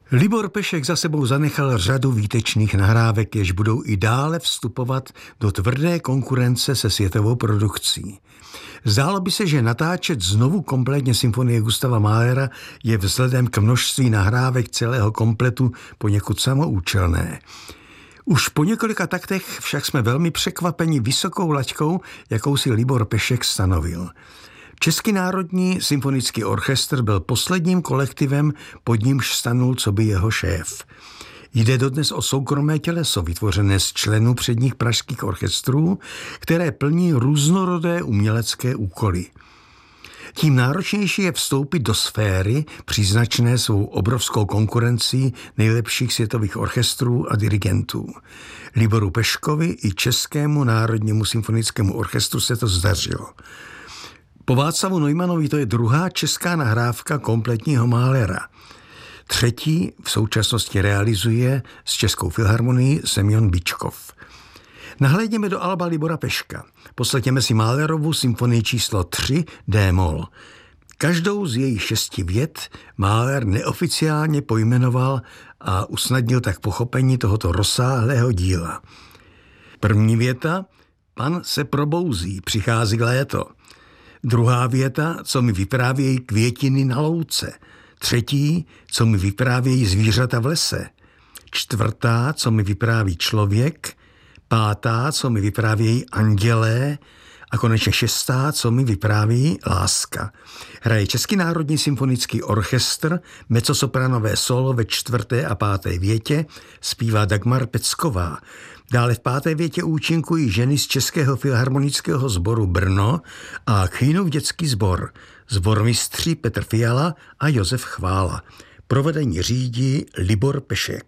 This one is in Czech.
Libor Pešek za sebou zanechal řadu výtečných nahrávek, jež budou i dále vstupovat do tvrdé konkurence se světovou produkcí. Zdálo by se, že natáčet znovu kompletně symfonie Gustava Mahlera je vzhledem k množství nahrávek celého kompletu poněkud samoučelné. Už po několika taktech však jsme velmi překvapeni vysokou laťkou, jakou si Libor Pešek stanovil. Český národní symfonický orchestr byl posledním kolektivem, pod nímž stanul coby jeho šéf. Jde dodnes o soukromé těleso, vytvořené z členů předních pražských orchestrů, které plní různorodé umělecké úkoly. Tím náročnější je vstoupit do sféry, příznačné svou obrovskou konkurencí nejlepších světových orchestrů a dirigentů. Liboru Peškovi i Českému národnímu symfonickému orchestru se to zdařilo. Po Václavu Neumannovi to je druhá česká nahrávka kompletního Mahlera. Třetí v současnosti realizuje s Českou filharmonií Semjon Byčkov. Nahlédněme do alba Libora Peška. Poslechněme si Mahlerovu symfonii číslo 3 D-moll. Každou z jejich 6 vět Mahler neoficiálně pojmenoval a usnadnil tak pochopení tohoto rozsáhlého díla. První věta: Pan se probouzí, přichází léto. Druhá věta: co mi vyprávějí květiny na louce. Třetí: co mi vyprávějí zvířata v lese. Čtvrtá: co mi vypráví člověk. Pátá: co mi vyprávějí andělé. A konečně šestá: co mi vypráví láska. Hraje Český národní symfonický orchestr, mezzosopranové solo ve 4. a 5. větě, zpívá Dagmar Pecková. Dále v 5. větě účinkují ženy z Českého filharmonického sboru Brno a Kýnův dětský sbor, sbormistři Petr Fiala a Josef Chvála. Provedení řídí Libor Pešek.